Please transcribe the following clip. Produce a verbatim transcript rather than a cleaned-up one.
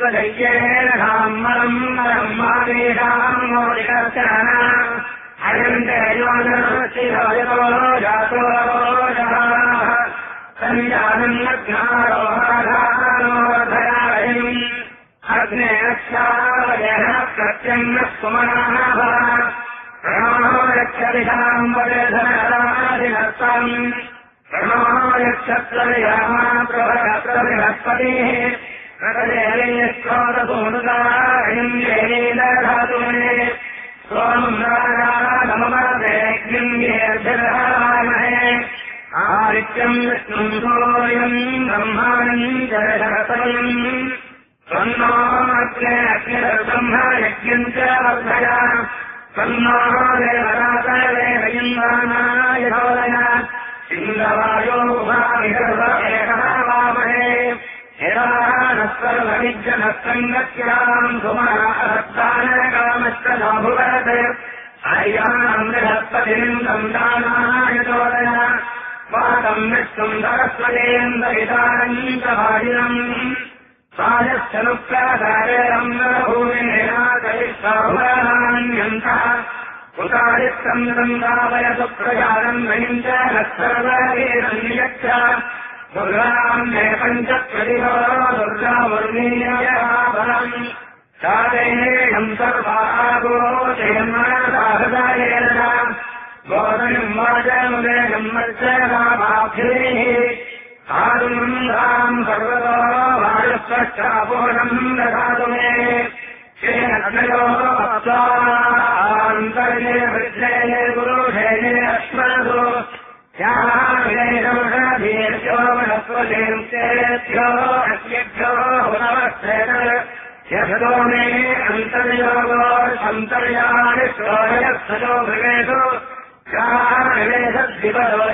स्वजय्येन धाम्मलम् ब्रह्मादीशाम् मोदिकर्षण अयन्ते योनशिरोजतो जातो रोजः सञ्जानन्नग्नारोहाधानोधयायम् अग्ने अक्षावयः प्रत्यन्नः सुमनाः प्रणो यक्षदिशाम् वदेधनराधिनस्तम् प्रणो यक्षत्रयामा प्रभरत्रबृहस्पतिः प्रकदेवीश्वरसूनुदायिन्द्रेलीलधातुमे सोमम् राजानममदेग्निर्भिर्धामहे आदित्यम् विष्णुम् सूर्यम् ब्रह्माणम् जलशरपतिम् तन्नो अग्ने अग्निर्ब्रह्म यज्ञम् च वर्धया तन्नो देवरातदेवयिन्द्राणाय धोदय सिंहवायो भाविगर्भेकः वामहे हिरानस्वर्वनिज्जनस्सङ्गत्याम् सुमनारत्तानकामश्च नाभुवत् हर्याम् बृहस्पतिम् सन्तानाय चोदय वातम् विष्णुम् सरस्वतीन्द्रहितारम् च भाजिनम् सायश्चनुप्रसारेरम् नरभूमिनाकैष्ठाभरान्यन्तः उतारित्तम् सन्दापयतु प्रजानम् नयम् च नत्सर्ववीरम् नियच्छ दुर्गाम् मे पञ्च प्रतिभो दुर्गामुर्मीयबलम् सादेहेयम् सर्वागो जयन्मनसाहृदायेन गोदयम् वाचमुदेयम् मर्चनाभाभिः आरुन्दाम् सर्वतो वायुस्वश्चापूर्णम् ददातु मे श्रीनग्नयो अप्सान्तर्ये वृद्धे गुरुषेणे अश्मनसु ्यो वनस्वतेभ्यो अस्यभ्यो नमस्तेन यशतो मे अन्तर्योगो सन्तर्याणि श्रोयः सजो भृगेषु